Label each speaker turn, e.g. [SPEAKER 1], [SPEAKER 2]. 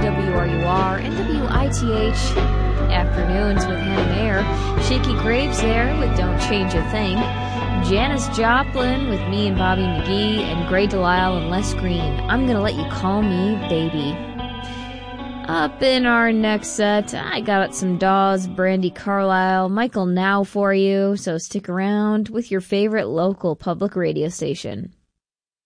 [SPEAKER 1] WRUR and WITH Afternoons with Hannah Mayer. Shaky Graves there with Don't Change a Thing. Janis Joplin with me and Bobby McGee, and Gray Delisle and Les Green. I'm Gonna Let You Call Me Baby. Up in our next set, I got some Dawes, Brandi Carlile, Michael Now for you, so stick around with your favorite local public radio station.